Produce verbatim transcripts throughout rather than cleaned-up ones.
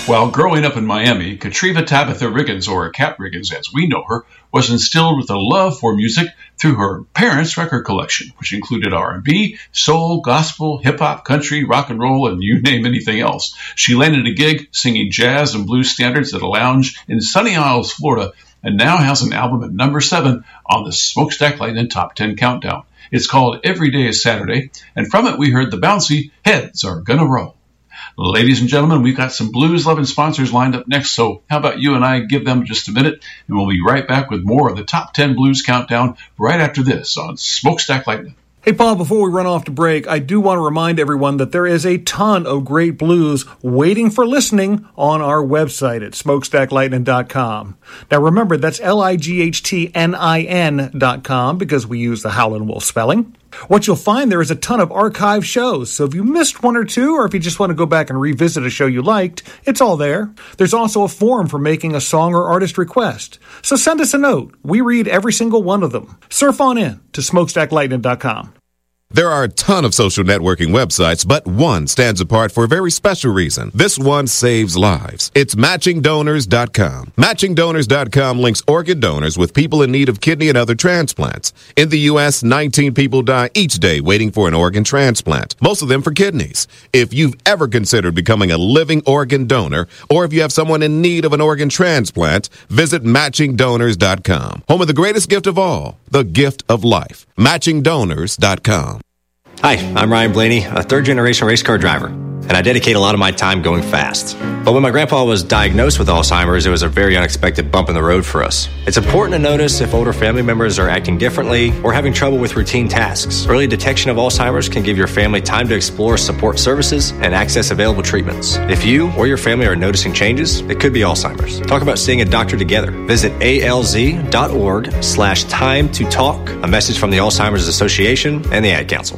While growing up in Miami, Katriva Tabitha Riggins, or Cat Riggins as we know her, was instilled with a love for music through her parents' record collection, which included R and B, soul, gospel, hip-hop, country, rock and roll, and you name anything else. She landed a gig singing jazz and blues standards at a lounge in Sunny Isles, Florida, and now has an album at number seven on the Smokestack Lightning Top ten Countdown. It's called Every Day is Saturday, and from it we heard the bouncy Heads Are Gonna Roll. Ladies and gentlemen, we've got some blues-loving sponsors lined up next, so how about you and I give them just a minute, and we'll be right back with more of the Top ten Blues Countdown right after this on Smokestack Lightning. Hey, Paul, before we run off to break, I do want to remind everyone that there is a ton of great blues waiting for listening on our website at smokestack lightning dot com. Now, remember, that's L I G H T N I N dot com because we use the Howlin' Wolf spelling. What you'll find there is a ton of archive shows, so if you missed one or two, or if you just want to go back and revisit a show you liked, it's all there. There's also a form for making a song or artist request. So send us a note. We read every single one of them. Surf on in to smokestack lightning dot com. There are a ton of social networking websites, but one stands apart for a very special reason. This one saves lives. It's matching donors dot com. matching donors dot com links organ donors with people in need of kidney and other transplants. In the U S, nineteen people die each day waiting for an organ transplant, most of them for kidneys. If you've ever considered becoming a living organ donor, or if you have someone in need of an organ transplant, visit matching donors dot com. Home of the greatest gift of all, the gift of life. matching donors dot com. Hi, I'm Ryan Blaney, a third-generation race car driver, and I dedicate a lot of my time going fast. But when my grandpa was diagnosed with Alzheimer's, it was a very unexpected bump in the road for us. It's important to notice if older family members are acting differently or having trouble with routine tasks. Early detection of Alzheimer's can give your family time to explore support services and access available treatments. If you or your family are noticing changes, it could be Alzheimer's. Talk about seeing a doctor together. Visit A L Z dot org slash time to talk. A message from the Alzheimer's Association and the Ad Council.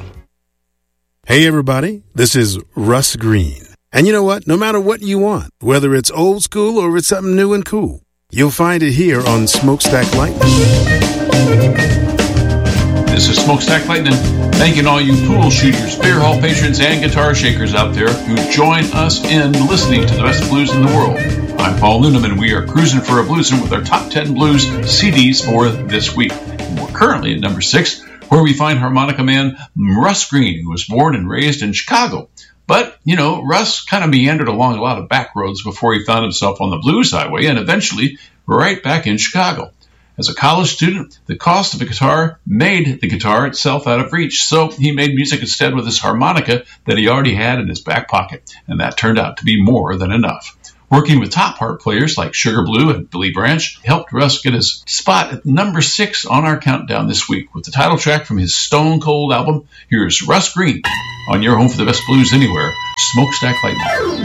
Hey everybody, this is Russ Green. And you know what? No matter what you want, whether it's old school or it's something new and cool, you'll find it here on Smokestack Lightning. This is Smokestack Lightning, thanking all you pool shooters, beer hall patrons, and guitar shakers out there who join us in listening to the best blues in the world. I'm Paul Noonan, and we are cruising for a bluesin' with our top ten blues C Ds for this week. And we're currently at number six, where we find harmonica man Russ Green, who was born and raised in Chicago. But, you know, Russ kind of meandered along a lot of back roads before he found himself on the blues highway and eventually right back in Chicago. As a college student, the cost of a guitar made the guitar itself out of reach, so he made music instead with his harmonica that he already had in his back pocket, and that turned out to be more than enough. Working with top harp players like Sugar Blue and Billy Branch helped Russ get his spot at number six on our countdown this week with the title track from his Stone Cold album. Here's Russ Green on your home for the best blues anywhere, Smokestack Lightning.